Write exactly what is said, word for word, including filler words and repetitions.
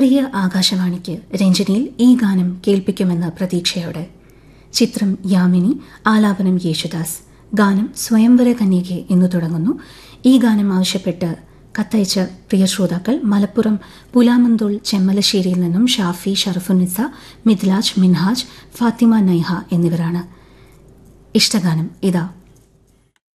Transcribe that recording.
പ്രിയ ആകാശവാണിക്ക് രഞ്ജനിയിൽ ഈ ഗാനം കേൾപ്പിക്കുമെന്ന പ്രതീക്ഷയോടെ. ചിത്രം യാമിനി, ആലാപനം യേശുദാസ്. ഗാനം സ്വയംവര കന്യകെ എന്നു തുടങ്ങുന്നു. ഈ ഗാനം ആവശ്യപ്പെട്ട് കത്തയച്ച പ്രിയ ശ്രോതാക്കൾ മലപ്പുറം പുലാമന്തോൾ ചെമ്മലശ്ശേരിയിൽ നിന്നും ഷാഫി, ഷറഫുന്നിസ, മിദ്ലാജ്, മിൻഹാജ്, ഫാത്തിമ, നൈഹ എന്നിവരാണ്. ഇഷ്ടഗാനം ഇതാ.